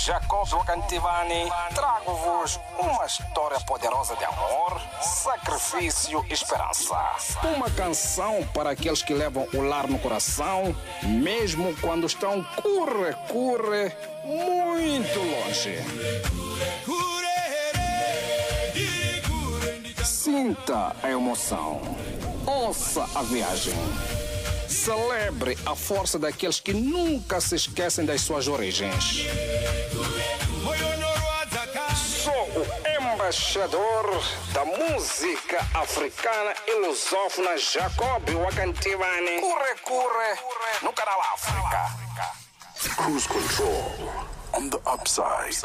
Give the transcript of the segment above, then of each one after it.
Jacob Wakantivani, trago-vos uma história poderosa de amor, sacrifício e esperança. Uma canção para aqueles que levam o lar no coração, mesmo quando estão curre, muito longe. Sinta a emoção. Ouça a viagem. Celebre a força daqueles que nunca se esquecem das suas origens. Sou o embaixador da música africana e lusófona Jacob Wakantivani. Curre, no canal África. Cruise control on the upside.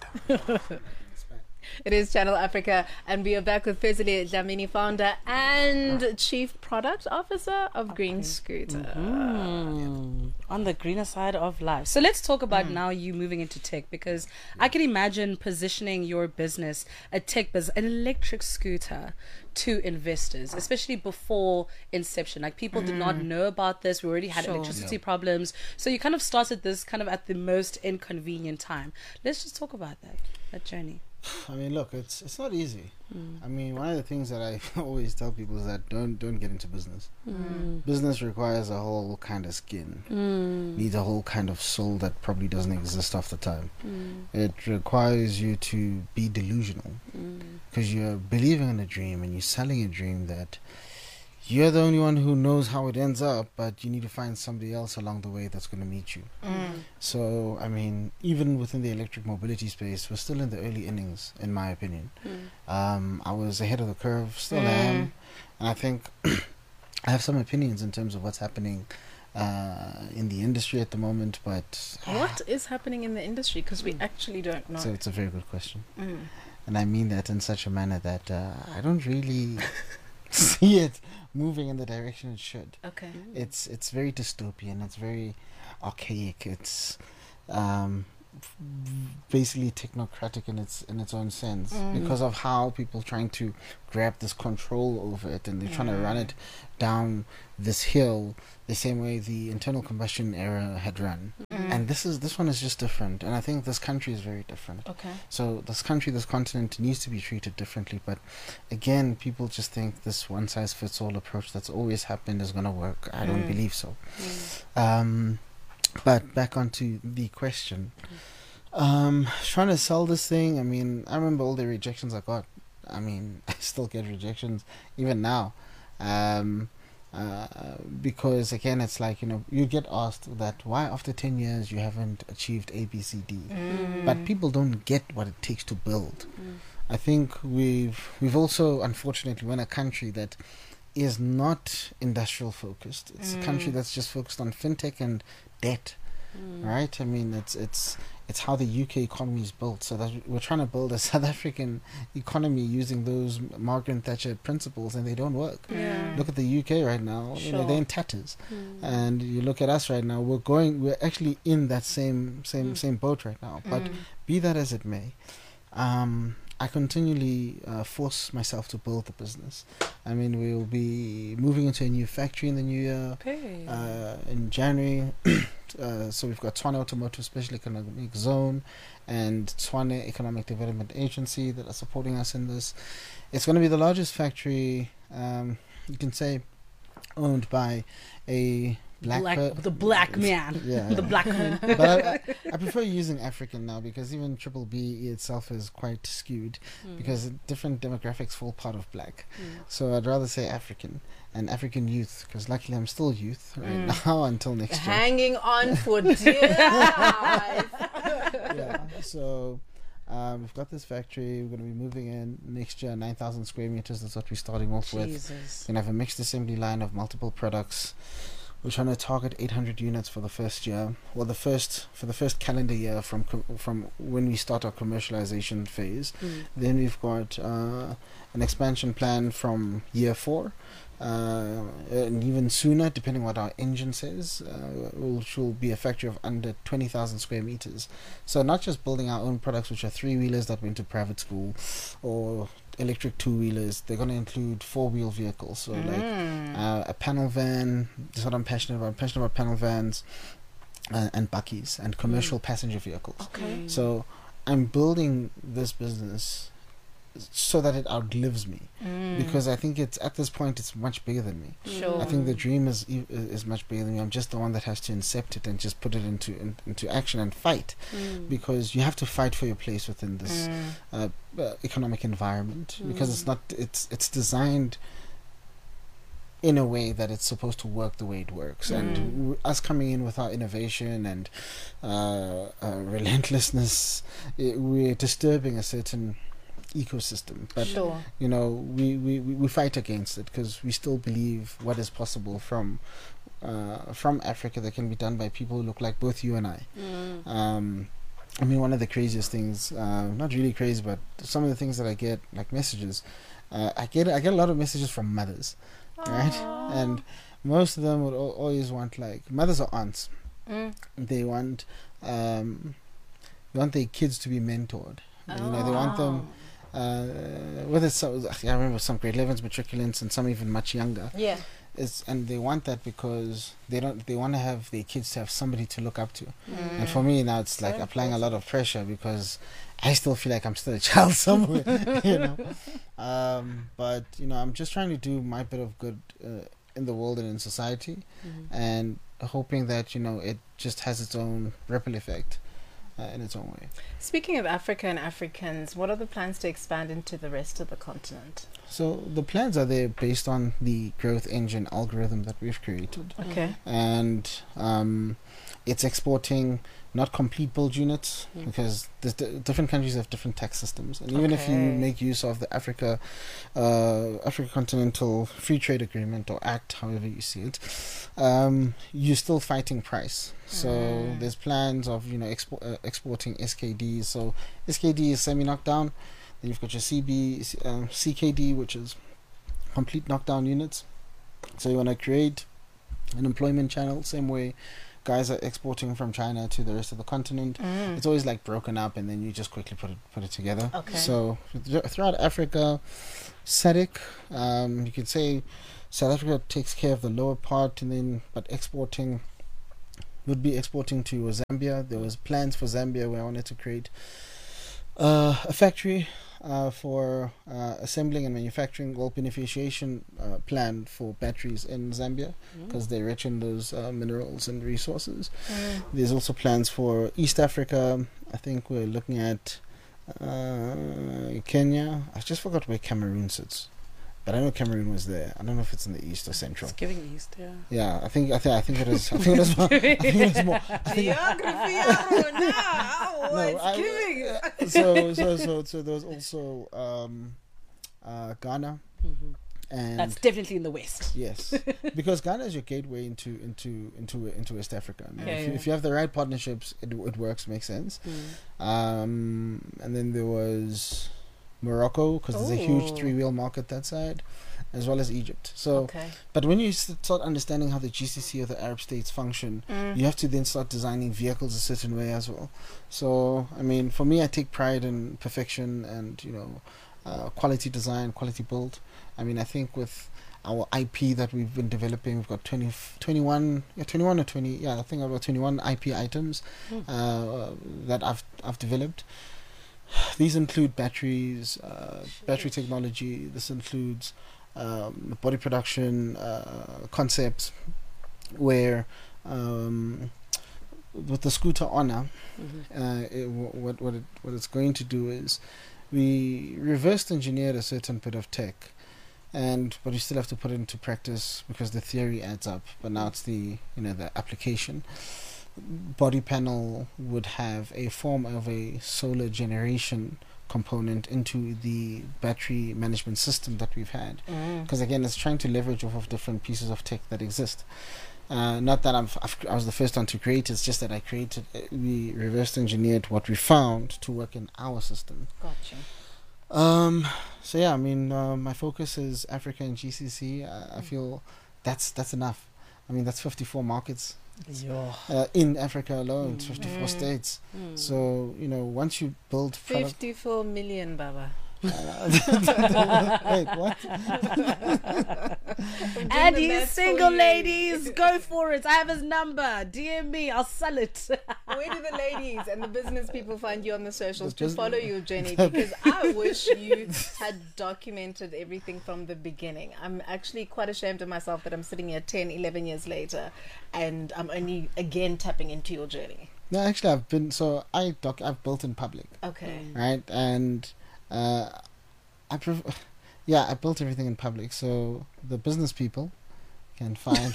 It is Channel Africa, and we are back with Fezile Dlamini, founder and Chief Product Officer of Green Scooter. On the greener side of life. So let's talk about now you moving into tech, because I can imagine positioning your business, a tech business, an electric scooter, to investors, especially before inception. Like, people did not know about this. We already had electricity problems. So you kind of started this kind of at the most inconvenient time. Let's just talk about that journey. I mean, look, it's not easy. I mean, one of the things that I always tell people is that don't get into business. Business requires a whole kind of skin. Needs a whole kind of soul that probably doesn't exist half the time. It requires you to be delusional, because you're believing in a dream and you're selling a dream that you're the only one who knows how it ends up, but you need to find somebody else along the way that's going to meet you. So, I mean, even within the electric mobility space, we're still in the early innings, in my opinion. I was ahead of the curve, still am, and I think I have some opinions in terms of what's happening in the industry at the moment, but... What is happening in the industry? Because we actually don't know. So it's a very good question. And I mean that in such a manner that I don't really see it moving in the direction it should. Okay. It's very dystopian. It's very archaic. It's basically technocratic in its own sense, because of how people trying to grab this control over it, and they're trying to run it down this hill the same way the internal combustion era had run. And this one is just different, and I think this country is very different. Okay. So this continent needs to be treated differently, but again, people just think this one size fits all approach that's always happened is going to work. I don't believe so. But back onto the question, trying to sell this thing, I mean, I remember all the rejections I got. I mean, I still get rejections even now, because again, it's like, you know, you get asked that why after 10 years you haven't achieved A, B, C, D, but people don't get what it takes to build. I think we've also, unfortunately, we're in a country that is not industrial focused. It's a country that's just focused on fintech and debt, right? I mean, it's how the UK economy is built. So that we're trying to build a South African economy using those Margaret Thatcher principles, and they don't work. Look at the UK right now; you know, they're in tatters. And you look at us right now; we're actually in that same boat right now. But be that as it may, I continually force myself to build the business. I mean, we will be moving into a new factory in the new year, in January. So we've got Tshwane Automotive Special Economic Zone and Tshwane Economic Development Agency that are supporting us in this. It's going to be the largest factory, you can say, owned by a the black man. The black man. But I prefer using African now, because even Triple B itself is quite skewed, because different demographics fall part of black. So I'd rather say African and African youth, because luckily I'm still youth right now until next year. Hanging on for dear life. So we've got this factory. We're going to be moving in next year, 9,000 square meters. That's what we're starting off with. We're going to have a mixed assembly line of multiple products. We're trying to target 800 units for the first year. Well, for the first calendar year from when we start our commercialization phase. Then we've got an expansion plan from year 4, and even sooner, depending what our engine says, which will be a factory of under 20,000 square meters. So not just building our own products, which are 3-wheelers that went to private school, or electric 2-wheelers. They're going to include 4-wheel vehicles, so like a panel van. That's what I'm passionate about. I'm passionate about panel vans. and bakkies and commercial passenger vehicles. Okay. So I'm building this business so that it outlives me, because I think it's at this point it's much bigger than me. Sure. I think the dream is much bigger than me. I'm just the one that has to incept it and just put it into action and fight, because you have to fight for your place within this economic environment, because it's designed in a way that it's supposed to work the way it works. And us coming in with our innovation and relentlessness, we're disturbing a certain ecosystem. But Sure. you know, we fight against it because we still believe what is possible from Africa that can be done by people who look like both you and I. I mean, one of the craziest things, not really crazy, but some of the things that I get, like messages, I get a lot of messages from mothers, right? And most of them would always want, like, mothers or aunts. They want their kids to be mentored. You know, they want them. Whether it's, I remember some grade 11s, matriculants, and some even much younger. Yeah. And they want that because they want to have their kids to have somebody to look up to. And for me now, it's like applying a lot of pressure because I still feel like I'm still a child somewhere, you know. But you know, I'm just trying to do my bit of good in the world and in society, and hoping that, you know, it just has its own ripple effect in its own way. Speaking of Africa and Africans, what are the plans to expand into the rest of the continent? So the plans are there based on the growth engine algorithm that we've created. Okay. And it's exporting not complete build units, because different countries have different tax systems, and even if you make use of the Africa Continental Free Trade Agreement or Act, however you see it, you're still fighting price. So there's plans of, you know, exporting SKDs. So SKD is semi knockdown. Then you've got your CKD, which is complete knockdown units. So you want to create an employment channel, same way guys are exporting from China to the rest of the continent. It's always like broken up, and then you just quickly put it together. Okay. So throughout Africa, SADC, you could say South Africa takes care of the lower part, and then would be exporting to Zambia. There was plans for Zambia where I wanted to create a factory for assembling and manufacturing, beneficiation plan for batteries in Zambia, because they're rich in those minerals and resources. There's also plans for East Africa. I think we're looking at Kenya. I just forgot where Cameroon sits, but I know Cameroon was there. I don't know if it's in the east or central. It's giving east, yeah. Yeah, I think it is. I think it is more. Geography, So there was also Ghana, and That's definitely in the west. yes, because Ghana is your gateway into West Africa. I mean, Okay. if you have the right partnerships, it works, makes sense. And then there was Morocco, because there's a huge 3-wheel market that side, as well as Egypt. So, Okay. but when you start understanding how the GCC or the Arab states function, you have to then start designing vehicles a certain way as well. So, I mean, for me, I take pride in perfection and, you know, quality design, quality build. I mean, I think with our IP that we've been developing, we've got 21 or 20. Yeah, I think I've got 21 IP items that I've developed. These include batteries, battery technology. This includes body production concepts, where with the scooter Honor, what it's going to do is we reverse engineered a certain bit of tech, but we still have to put it into practice because the theory adds up. But now it's the application. Body panel would have a form of a solar generation component into the battery management system that we've had, because again, it's trying to leverage off of different pieces of tech that exist. Not that I was the first one to create, it's just that we reverse engineered what we found to work in our system. Gotcha. So yeah, I mean, my focus is Africa and GCC. I feel that's enough. I mean, that's 54 markets. In Africa alone, 54 states. So, you know, once you build 54 million, Baba. Wait, what? And he's single, ladies. Go for it. I have his number. DM me. I'll sell it. Where do the ladies and the business people find you on the socials to follow your journey? Because I wish you had documented everything from the beginning. I'm actually quite ashamed of myself that I'm sitting here 10, 11 years later and I'm only again tapping into your journey. No, actually, I've built in public. Okay. Right, and I built everything in public, so the business people can find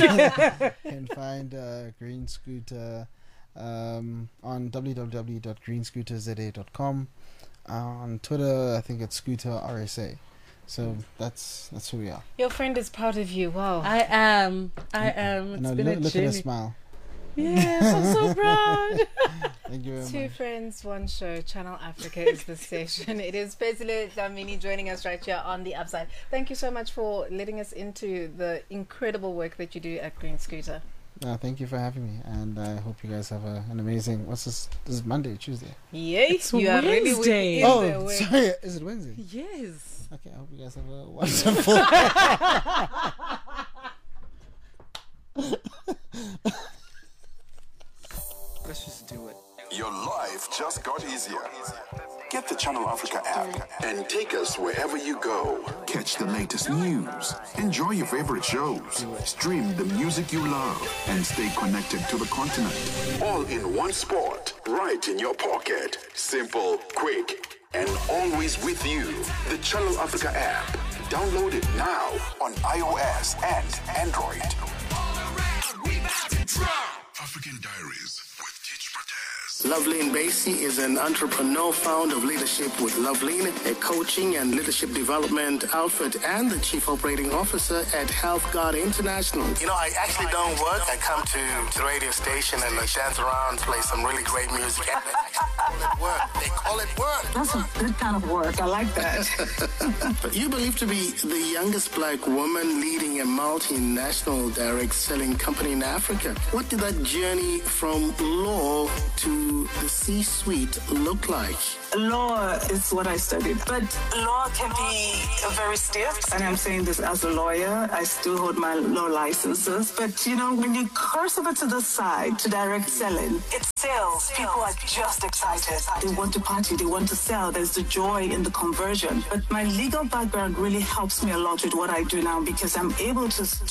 Green Scooter on www.greenscooterza.com. On Twitter, I think it's Scooter RSA. So that's who we are. Your friend is proud of you. Wow. I am. It's been a look journey. at her smile. Yes, I'm so proud. Thank you very Two much. Friends, One Show. Channel Africa is the station. It is Fezile Dlamini joining us right here on The Upside. Thank you so much for letting us into the incredible work that you do at Green Scooter. Thank you for having me, and I hope you guys have an amazing. What's this? This is Monday, Tuesday. Yes, you are really within Oh, sorry, is it Wednesday? Yes. Okay, I hope you guys have a wonderful. Let's just do it. Your life just got easier. Get the Channel Africa app and take us wherever you go. Catch the latest news, enjoy your favorite shows, stream the music you love, and stay connected to the continent. All in one spot, right in your pocket. Simple, quick, and always with you. The Channel Africa app. Download it now on iOS and Android. African Diaries with Teach Mataz. Loveline Basie is an entrepreneur, founder of Leadership with Loveline, a coaching and leadership development outfit, and the chief operating officer at Health Guard International. You know, I actually don't work. I come to the radio station and I dance around, play some really great music. And they call it work. That's a good kind of work. I like that. But you believe to be the youngest black woman leading a multinational direct selling company in Africa. What did that journey from law to the C-suite look like? Law is what I studied, but law can be very stiff. And I'm saying this as a lawyer. I still hold my law licenses. But, you know, when you curse over to the side to direct selling, it sells. People are just excited. They want to party. They want to sell. There's the joy in the conversion. But my legal background really helps me a lot with what I do now because I'm able to